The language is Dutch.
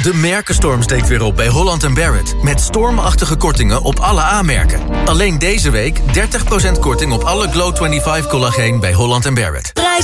De merkenstorm steekt weer op bij Holland & Barrett. Met stormachtige kortingen op alle A-merken. Alleen deze week 30% korting op alle Glow 25 collageen bij Holland & Barrett. Prijs